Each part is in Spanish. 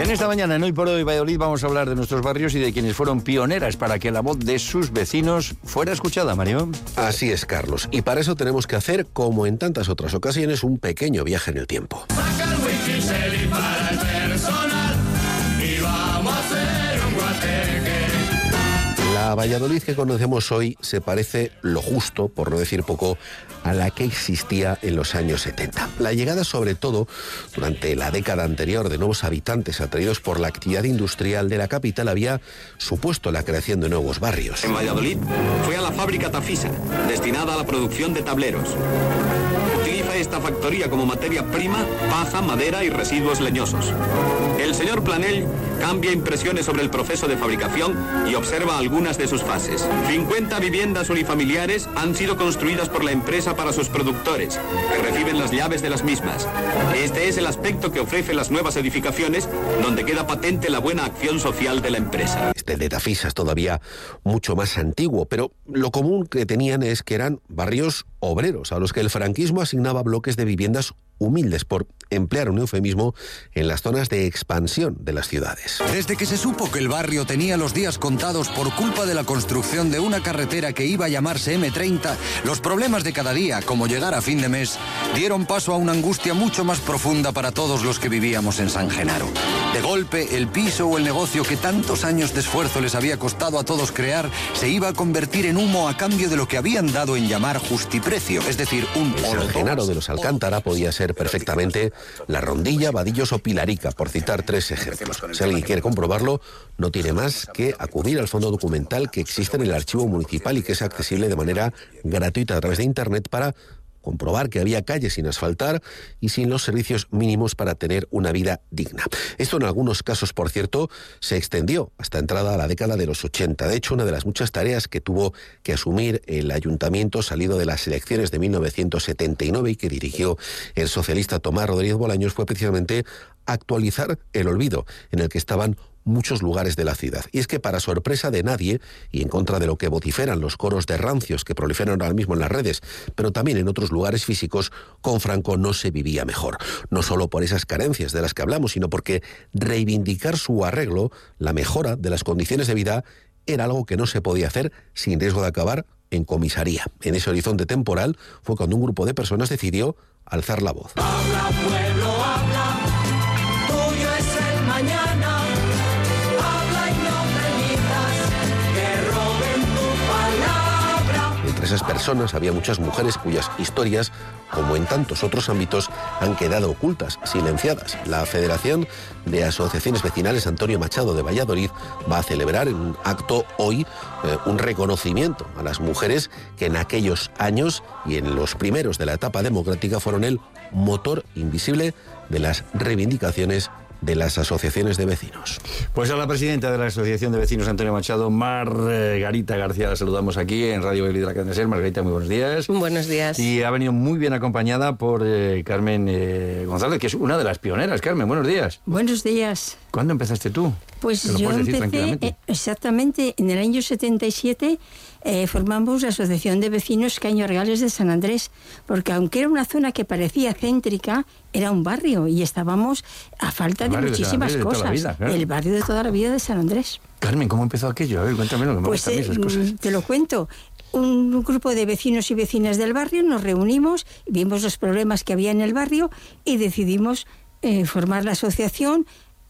En esta mañana, en Hoy por Hoy Valladolid, vamos a hablar de nuestros barrios y de quienes fueron pioneras para que la voz de sus vecinos fuera escuchada, Mario. Así es, Carlos. Y para eso tenemos que hacer, como en tantas otras ocasiones, un pequeño viaje en el tiempo. Saca el Wikiseli para el personal y vamos a hacer un guateque. La Valladolid que conocemos hoy se parece lo justo, por no decir poco, a la que existía en los años 70. La llegada, sobre todo, durante la década anterior de nuevos habitantes atraídos por la actividad industrial de la capital había supuesto la creación de nuevos barrios. En Valladolid fue a la fábrica Tafisa, destinada a la producción de tableros. Utiliza esta factoría como materia prima paja, madera y residuos leñosos. El señor Planell cambia impresiones sobre el proceso de fabricación y observa algunas de sus fases. 50 viviendas unifamiliares han sido construidas por la empresa para sus productores, que reciben las llaves de las mismas. Este es el aspecto que ofrecen las nuevas edificaciones, donde queda patente la buena acción social de la empresa. Este de Tafisa es todavía mucho más antiguo, pero lo común que tenían es que eran barrios obreros, a los que el franquismo asignaba bloques de viviendas humildes, por emplear un eufemismo, en las zonas de expansión de las ciudades. Desde que se supo que el barrio tenía los días contados por culpa de la construcción de una carretera que iba a llamarse M30, los problemas de cada día, como llegar a fin de mes, dieron paso a una angustia mucho más profunda para todos los que vivíamos en San Genaro. De golpe, el piso o el negocio que tantos años de esfuerzo les había costado a todos crear, se iba a convertir en humo a cambio de lo que habían dado en llamar justiprecio, es decir, un San Genaro de los Alcántara podía ser perfectamente La Rondilla, Vadillos o Pilarica, por citar tres ejemplos. Si alguien quiere comprobarlo, no tiene más que acudir al fondo documental que existe en el archivo municipal y que es accesible de manera gratuita a través de Internet para comprobar que había calles sin asfaltar y sin los servicios mínimos para tener una vida digna. Esto en algunos casos, por cierto, se extendió hasta entrada a la década de los 80. De hecho, una de las muchas tareas que tuvo que asumir el ayuntamiento salido de las elecciones de 1979 y que dirigió el socialista Tomás Rodríguez Bolaños fue precisamente actualizar el olvido en el que estaban muchos lugares de la ciudad. Y es que, para sorpresa de nadie, y en contra de lo que vociferan los coros de rancios que proliferan ahora mismo en las redes, pero también en otros lugares físicos, con Franco no se vivía mejor. No solo por esas carencias de las que hablamos, sino porque reivindicar su arreglo, la mejora de las condiciones de vida, era algo que no se podía hacer sin riesgo de acabar en comisaría. En ese horizonte temporal fue cuando un grupo de personas decidió alzar la voz. Habla, pueblo, habla, tuyo es el mañana. Entre esas personas había muchas mujeres cuyas historias, como en tantos otros ámbitos, han quedado ocultas, silenciadas. La Federación de Asociaciones Vecinales Antonio Machado de Valladolid va a celebrar en un acto hoy un reconocimiento a las mujeres que en aquellos años y en los primeros de la etapa democrática fueron el motor invisible de las reivindicaciones de las asociaciones de vecinos. Pues a la presidenta de la Asociación de Vecinos, Antonio Machado, Margarita García, la saludamos aquí en Radio Valladolid de la cadena SER. Margarita, muy buenos días. Buenos días. Y ha venido muy bien acompañada por Carmen González, que es una de las pioneras. Carmen, buenos días. Buenos días. ¿Cuándo empezaste tú? Pues yo empecé exactamente en el año 77. Formamos la Asociación de Vecinos Caño Regales de San Andrés, porque aunque era una zona que parecía céntrica, era un barrio y estábamos a falta de muchísimas cosas. Vida, claro. El barrio de toda la vida de San Andrés. Carmen, ¿cómo empezó aquello? A ver, cuéntamelo, que me gustan esas cosas. Te lo cuento. Un grupo de vecinos y vecinas del barrio nos reunimos, vimos los problemas que había en el barrio y decidimos formar la asociación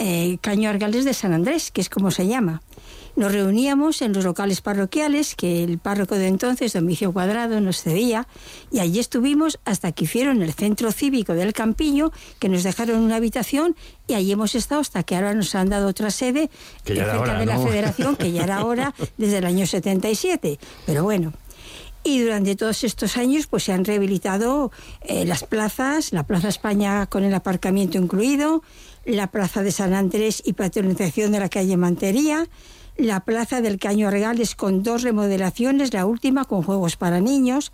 Caño Argales de San Andrés, que es como se llama. Nos reuníamos en los locales parroquiales que el párroco de entonces, Domicio Cuadrado, nos cedía, y allí estuvimos hasta que hicieron el centro cívico del Campillo, que nos dejaron una habitación, y allí hemos estado hasta que ahora nos han dado otra sede cerca de la Federación, que ya era ahora desde el año 77. Pero bueno. Y durante todos estos años pues se han rehabilitado las plazas, la Plaza España con el aparcamiento incluido, la Plaza de San Andrés y patronización de la calle Mantería, la Plaza del Caño Regales con 2 remodelaciones, la última con juegos para niños,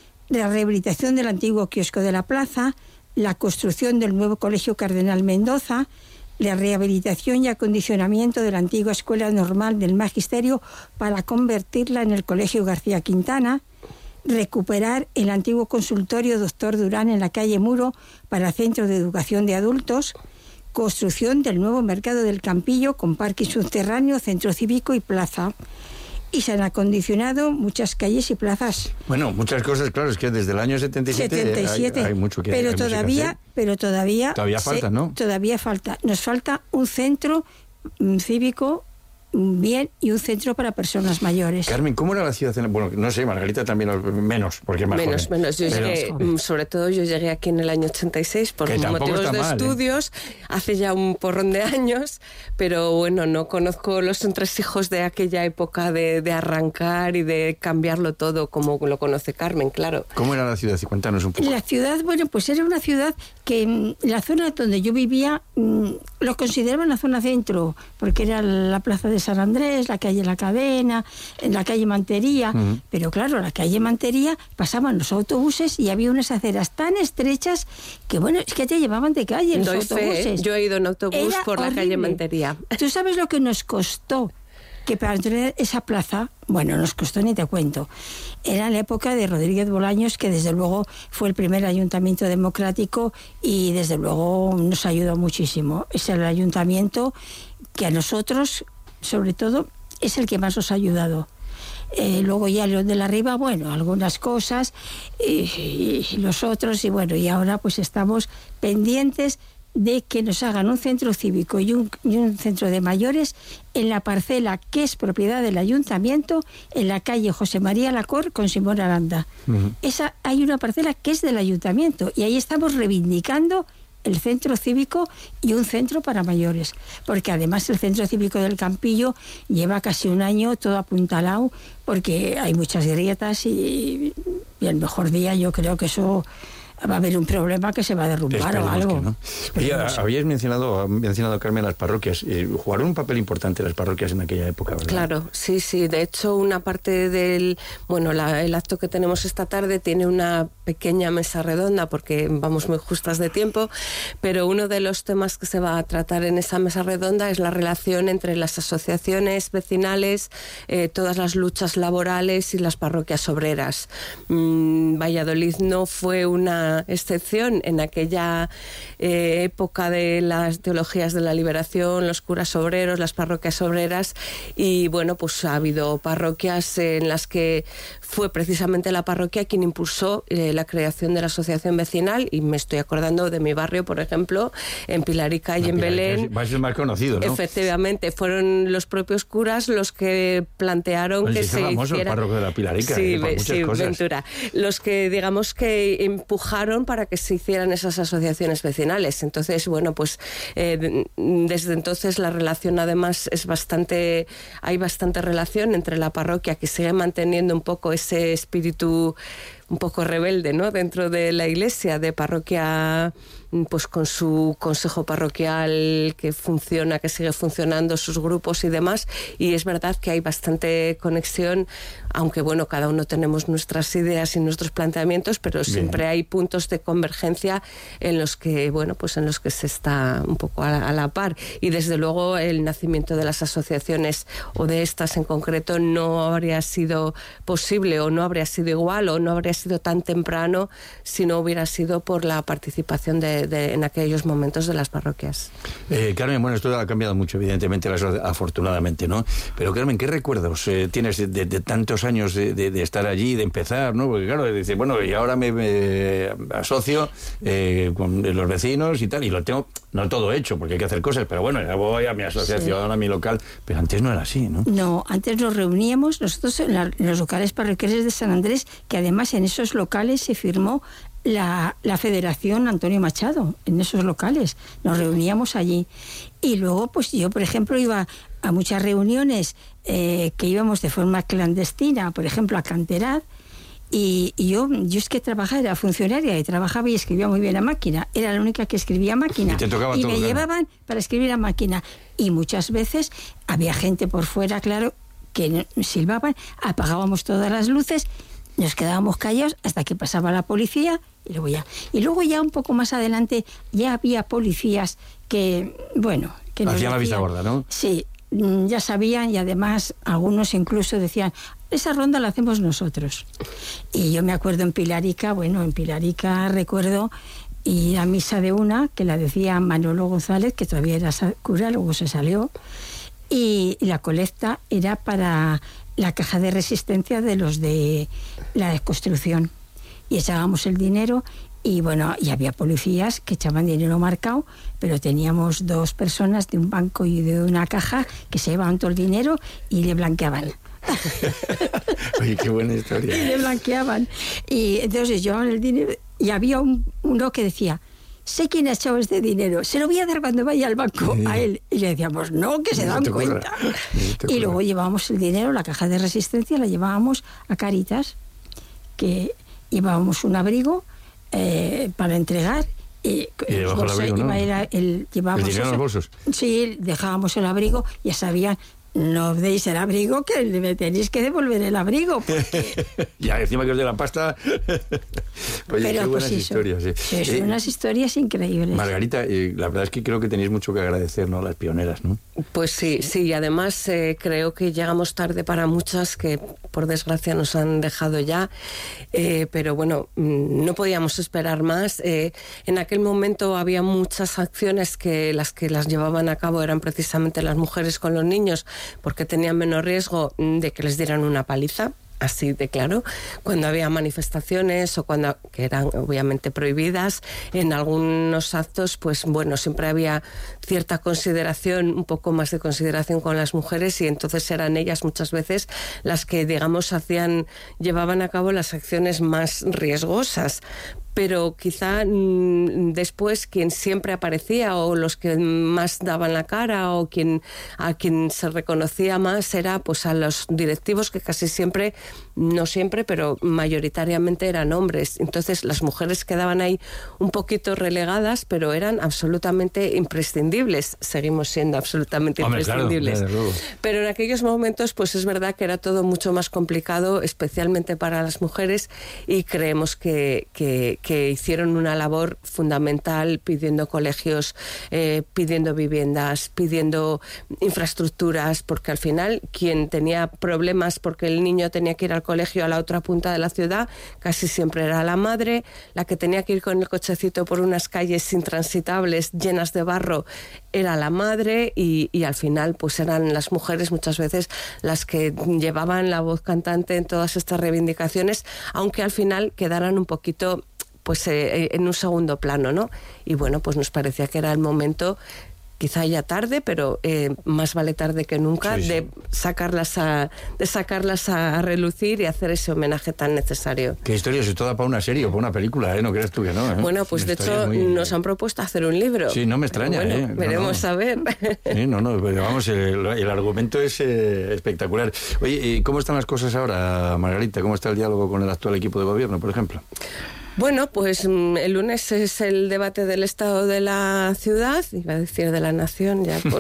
la rehabilitación del antiguo kiosco de la plaza, la construcción del nuevo Colegio Cardenal Mendoza, la rehabilitación y acondicionamiento de la antigua Escuela Normal del Magisterio para convertirla en el Colegio García Quintana, recuperar el antiguo consultorio Doctor Durán en la calle Muro para Centro de Educación de Adultos, construcción del nuevo mercado del Campillo con parking subterráneo, centro cívico y plaza. Y se han acondicionado muchas calles y plazas. Bueno, muchas cosas, claro, es que desde el año 77 hay mucho que pero hay todavía falta, ¿no? Todavía falta. Nos falta un centro cívico bien y un centro para personas mayores. Carmen, ¿cómo era la ciudad? Bueno, no sé, Margarita también menos, porque es más menos. Yo llegué, sobre todo yo llegué aquí en el año 86 por motivos de estudios, hace ya un porrón de años, pero bueno, no conozco los entresijos de aquella época de arrancar y de cambiarlo todo como lo conoce Carmen, claro. ¿Cómo era la ciudad? Cuéntanos un poco. La ciudad, bueno, pues era una ciudad que la zona donde yo vivía lo consideraban la zona centro, porque era la plaza de San Andrés, la calle La Cadena, la calle Mantería, pero claro, la calle Mantería pasaban los autobuses y había unas aceras tan estrechas que bueno, es que te llevaban de calle los autobuses. Yo he ido en autobús por la calle Mantería. ¿Tú sabes lo que nos costó? Que para tener esa plaza, bueno, nos costó ni te cuento. Era la época de Rodríguez Bolaños, que desde luego fue el primer ayuntamiento democrático y desde luego nos ayudó muchísimo. Es el ayuntamiento que a nosotros, sobre todo, es el que más nos ha ayudado. Luego ya los de la arriba, bueno, algunas cosas, y los otros, y bueno, y ahora pues estamos pendientes de que nos hagan un centro cívico y un centro de mayores en la parcela que es propiedad del ayuntamiento, en la calle José María Lacor con Simón Aranda. Hay una parcela que es del ayuntamiento y ahí estamos reivindicando el centro cívico y un centro para mayores, porque además el centro cívico del Campillo lleva casi un año todo apuntalado porque hay muchas grietas y el mejor día yo creo que eso va a haber un problema que se va a derrumbar o algo. No. Oye, habías mencionado, Carmen, las parroquias. Jugaron un papel importante las parroquias en aquella época, ¿verdad? Claro, sí. De hecho, una parte del... Bueno, el acto que tenemos esta tarde tiene una pequeña mesa redonda porque vamos muy justas de tiempo, pero uno de los temas que se va a tratar en esa mesa redonda es la relación entre las asociaciones vecinales, todas las luchas laborales y las parroquias obreras. Valladolid no fue una excepción en aquella época de las teologías de la liberación, los curas obreros, las parroquias obreras, y bueno, pues ha habido parroquias en las que fue precisamente la parroquia quien impulsó la creación de la asociación vecinal, y me estoy acordando de mi barrio, por ejemplo, en Pilarica y en Belén. Va a ser más conocido, ¿no? Efectivamente, fueron los propios curas los que plantearon que se hiciera... el párroco de la Pilarica, sí, por muchas cosas. Ventura. Los que, digamos, que empujaron para que se hicieran esas asociaciones vecinales. Entonces, bueno, pues desde entonces la relación además hay bastante relación entre la parroquia, que sigue manteniendo un poco ese espíritu un poco rebelde, ¿no?, dentro de la iglesia, de parroquia, pues con su consejo parroquial que funciona, que sigue funcionando, sus grupos y demás, y es verdad que hay bastante conexión, aunque bueno, cada uno tenemos nuestras ideas y nuestros planteamientos, pero siempre hay puntos de convergencia en los que, bueno, pues en los que se está un poco a la par, y desde luego el nacimiento de las asociaciones, o de estas en concreto, no habría sido posible, o no habría sido igual, o no habría sido tan temprano si no hubiera sido por la participación en aquellos momentos de las parroquias. Carmen, bueno, esto ha cambiado mucho, evidentemente, afortunadamente, ¿no? Pero Carmen, ¿qué recuerdos tienes de tantos años de estar allí, de empezar, ¿no? Porque claro, dice, bueno, y ahora me asocio con los vecinos y tal, y lo tengo, no todo hecho, porque hay que hacer cosas, pero bueno, ya voy a mi asociación, a mi local, pero antes no era así, ¿no? No, antes nos reuníamos nosotros en los locales parroquiales de San Andrés, que además en esos locales se firmó la Federación Antonio Machado, en esos locales. Nos reuníamos allí. Y luego, pues yo, por ejemplo, iba a muchas reuniones que íbamos de forma clandestina, por ejemplo, a Canterad, y yo es que trabajaba, era funcionaria, y trabajaba y escribía muy bien a máquina. Era la única que escribía a máquina. Y me llevaban para escribir a máquina. Y muchas veces había gente por fuera, claro, que silbaban, apagábamos todas las luces, nos quedábamos callados hasta que pasaba la policía y luego ya un poco más adelante ya había policías que, bueno, que nos hacían la vista gorda, ¿no? Sí, ya sabían, y además algunos incluso decían, esa ronda la hacemos nosotros. Y yo me acuerdo en Pilarica recuerdo y la misa de una, que la decía Manolo González, que todavía era cura, luego se salió, y la colecta era para la caja de resistencia de los de la construcción. Y echábamos el dinero, y bueno, y había policías que echaban dinero marcado, pero teníamos 2 personas de un banco y de una caja que se llevaban todo el dinero y le blanqueaban. Oye, qué buena historia. Y le blanqueaban. Y entonces llevaban el dinero, y había uno que decía: sé quién ha echado este dinero, se lo voy a dar cuando vaya al banco a él. Y le decíamos: no, que se dan cuenta. Y luego llevábamos el dinero, la caja de resistencia, la llevábamos a Cáritas, que llevábamos un abrigo para entregar. Y debajo del abrigo, ¿no? Llevábamos ¿El dinero en los bolsos? Sí, dejábamos el abrigo, ya sabían: no os deis el abrigo, que me tenéis que devolver el abrigo. Porque... ya, encima que os de la pasta. Oye, pero, qué buenas historias. Sí. Son unas historias increíbles. Margarita, la verdad es que creo que tenéis mucho que agradecer, ¿no?, a las pioneras, ¿no? Pues sí, y además creo que llegamos tarde para muchas que por desgracia nos han dejado ya, pero bueno, no podíamos esperar más. En aquel momento había muchas acciones que las llevaban a cabo eran precisamente las mujeres con los niños, porque tenían menos riesgo de que les dieran una paliza. Así de claro, cuando había manifestaciones o que eran obviamente prohibidas, en algunos actos, pues bueno, siempre había cierta consideración, un poco más de consideración con las mujeres, y entonces eran ellas muchas veces las que, digamos, llevaban a cabo las acciones más riesgosas. Pero quizá después quien siempre aparecía, o los que más daban la cara, o a quien se reconocía más era pues a los directivos, que casi siempre, no siempre, pero mayoritariamente eran hombres. Entonces las mujeres quedaban ahí un poquito relegadas, pero eran absolutamente imprescindibles. Seguimos siendo absolutamente imprescindibles. Claro, pero en aquellos momentos pues es verdad que era todo mucho más complicado, especialmente para las mujeres, y creemos que hicieron una labor fundamental pidiendo colegios, pidiendo viviendas, pidiendo infraestructuras, porque al final quien tenía problemas porque el niño tenía que ir al colegio a la otra punta de la ciudad casi siempre era la madre, la que tenía que ir con el cochecito por unas calles intransitables llenas de barro era la madre, y al final pues eran las mujeres muchas veces las que llevaban la voz cantante en todas estas reivindicaciones, aunque al final quedaran un poquito pues en un segundo plano, ¿no? Y bueno, pues nos parecía que era el momento, quizá ya tarde, pero más vale tarde que nunca, sí. de sacarlas a relucir y hacer ese homenaje tan necesario. Qué historia, es toda para una serie o para una película, ¿eh? No crees tú que no, ¿eh? Bueno, pues de hecho nos han propuesto hacer un libro. Sí, no me extraña, bueno, ¿eh? Veremos a ver. Sí, pero vamos, el argumento es espectacular. Oye, ¿y cómo están las cosas ahora, Margarita? ¿Cómo está el diálogo con el actual equipo de gobierno, por ejemplo? Bueno, pues el lunes es el debate del estado de la ciudad, iba a decir de la nación, ya por...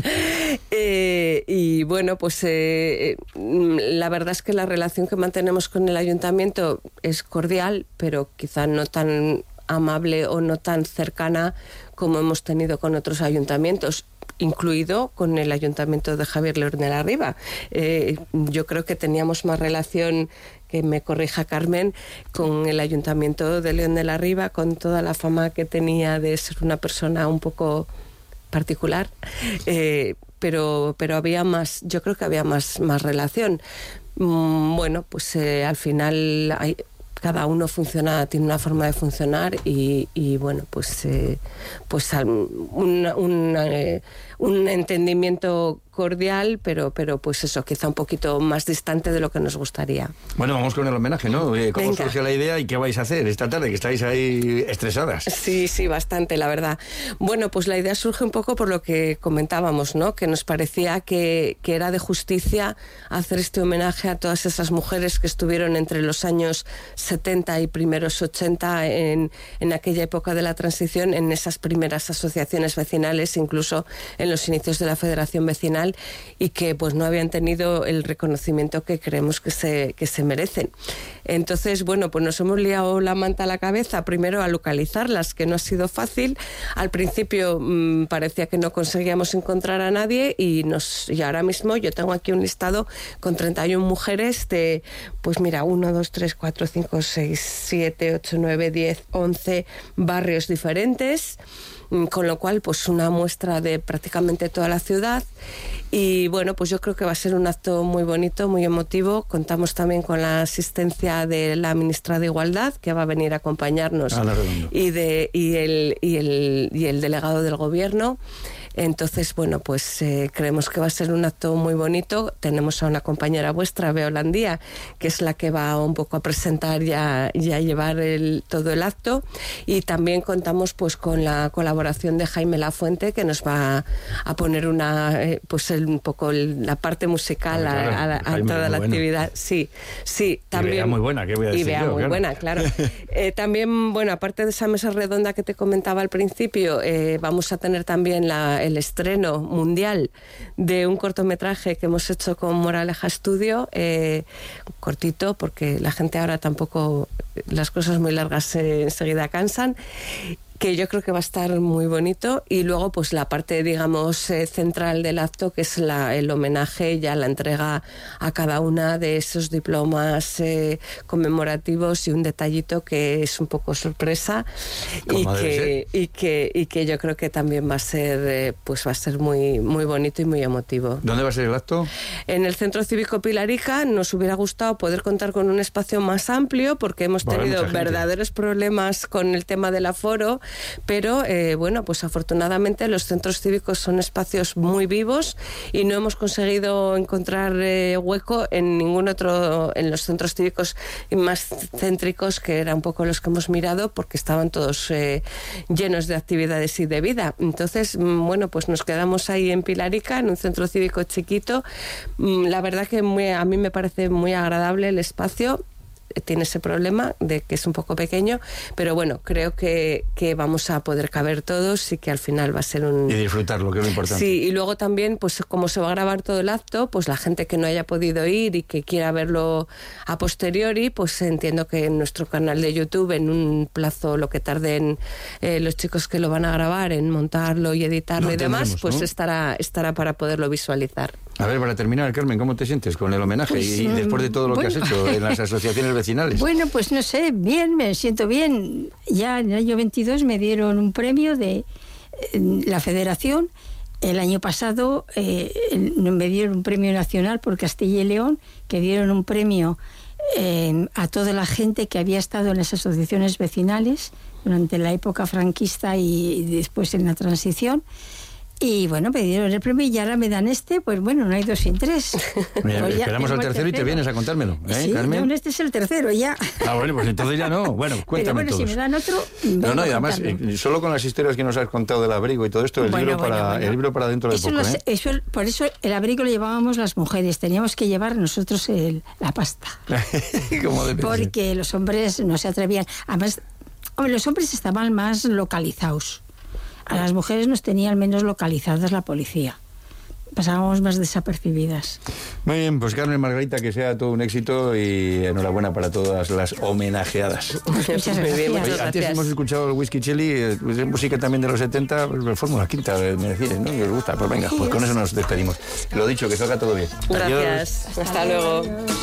y bueno, pues la verdad es que la relación que mantenemos con el ayuntamiento es cordial, pero quizá no tan amable o no tan cercana como hemos tenido con otros ayuntamientos, incluido con el ayuntamiento de Javier León de la Riva. Yo creo que teníamos más relación, que me corrija Carmen, con el ayuntamiento de León de la Riva, con toda la fama que tenía de ser una persona un poco particular, pero había más, yo creo que había más relación. Bueno, pues al final cada uno tiene una forma de funcionar, y bueno, pues un entendimiento cordial, pero pues eso, quizá un poquito más distante de lo que nos gustaría. Bueno, vamos con el homenaje, ¿no? ¿Cómo surge la idea y qué vais a hacer esta tarde, que estáis ahí estresadas? Sí, bastante, la verdad. Bueno, pues la idea surge un poco por lo que comentábamos, ¿no? Que nos parecía que era de justicia hacer este homenaje a todas esas mujeres que estuvieron entre los años 70 y primeros 80 en aquella época de la transición, en esas primeras asociaciones vecinales, incluso en los inicios de la Federación Vecinal, profesional y que pues no habían tenido el reconocimiento que creemos que se merecen. Entonces, bueno, pues nos hemos liado la manta a la cabeza, primero a localizarlas, que no ha sido fácil. Al principio parecía que no conseguíamos encontrar a nadie y ahora mismo yo tengo aquí un listado con 31 mujeres de, pues mira, 1, 2, 3, 4, 5, 6, 7, 8, 9, 10, 11 barrios diferentes, con lo cual pues una muestra de prácticamente toda la ciudad. Y bueno, pues yo creo que va a ser un acto muy bonito, muy emotivo. Contamos también con la asistencia de la ministra de Igualdad, que va a venir a acompañarnos, y el delegado del gobierno. Entonces, bueno, pues creemos que va a ser un acto muy bonito. Tenemos a una compañera vuestra, Bea Holandía, que es la que va un poco a presentar y a llevar todo el acto. Y también contamos pues con la colaboración de Jaime Lafuente, que nos va a poner un poco la parte musical a toda la actividad. Sí, también. Y Bea muy buena, ¿qué voy a decir? Y Bea muy buena, claro. También, bueno, aparte de esa mesa redonda que te comentaba al principio, vamos a tener también el estreno mundial de un cortometraje que hemos hecho con Moraleja Studio, cortito, porque la gente ahora tampoco, las cosas muy largas enseguida cansan, que yo creo que va a estar muy bonito. Y luego pues la parte, digamos, central del acto, que es el homenaje, ya la entrega a cada una de esos diplomas conmemorativos, y un detallito que es un poco sorpresa y que yo creo que también va a ser muy, muy bonito y muy emotivo. ¿Dónde va a ser el acto? En el Centro Cívico Pilarica. Nos hubiera gustado poder contar con un espacio más amplio, porque hemos tenido verdaderos problemas con el tema del aforo. Pero bueno, pues afortunadamente los centros cívicos son espacios muy vivos y no hemos conseguido encontrar hueco en ningún otro, en los centros cívicos más céntricos, que eran un poco los que hemos mirado, porque estaban todos llenos de actividades y de vida. Entonces, bueno, pues nos quedamos ahí en Pilarica, en un centro cívico chiquito. La verdad que a mí me parece muy agradable el espacio. Tiene ese problema de que es un poco pequeño, pero bueno, creo que vamos a poder caber todos y que al final va a ser y disfrutarlo, que es lo importante. Sí, y luego también, pues como se va a grabar todo el acto, pues la gente que no haya podido ir y que quiera verlo a posteriori, pues entiendo que en nuestro canal de YouTube, en un plazo, lo que tarden los chicos que lo van a grabar en montarlo y editarlo y demás, pues ¿no? estará para poderlo visualizar. A ver, para terminar, Carmen, ¿cómo te sientes con el homenaje? Pues, y después de todo lo que has hecho en las asociaciones vecinales. Bueno, pues no sé, bien, me siento bien. Ya en el año 22 me dieron un premio de la Federación. El año pasado me dieron un premio nacional por Castilla y León, que dieron un premio a toda la gente que había estado en las asociaciones vecinales durante la época franquista y después en la transición. Y bueno, me dieron el premio y ahora me dan pues bueno, no hay dos sin tres. Mira, pues esperamos al tercero y te vienes a contármelo, sí, Carmen. No, este es el tercero ya. Ah, bueno, pues entonces ya no. Bueno, cuéntame. Pero bueno, todos. si me dan otro... No, y además, solo con las historias que nos has contado del abrigo y todo esto, el libro para dentro de poco. Por eso el abrigo lo llevábamos las mujeres, teníamos que llevar nosotros la pasta. Porque los hombres no se atrevían. Además, los hombres estaban más localizados. A las mujeres nos tenía al menos localizadas la policía. Pasábamos más desapercibidas. Muy bien, pues Carmen Margarita, que sea todo un éxito y enhorabuena para todas las homenajeadas. Muchas gracias. Antes hemos escuchado el Whisky Chili, música también de los 70, Fórmula Quinta, me decís, ¿no? Que os gusta, pues venga, pues con eso nos despedimos. Lo dicho, que salga todo bien. Gracias. Adiós. Hasta luego.